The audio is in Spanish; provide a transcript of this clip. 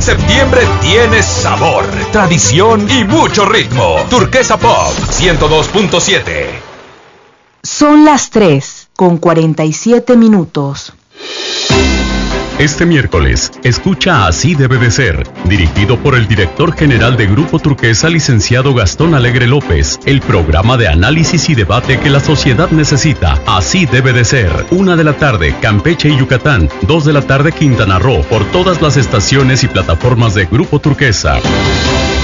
Septiembre tiene sabor, tradición y mucho ritmo. Turquesa Pop 102.7. Son las 3:47. Este miércoles, escucha Así debe de ser, dirigido por el director general de Grupo Turquesa, licenciado Gastón Alegre López, el programa de análisis y debate que la sociedad necesita. Así debe de ser. 1 de la tarde, Campeche y Yucatán. 2 de la tarde, Quintana Roo, por todas las estaciones y plataformas de Grupo Turquesa.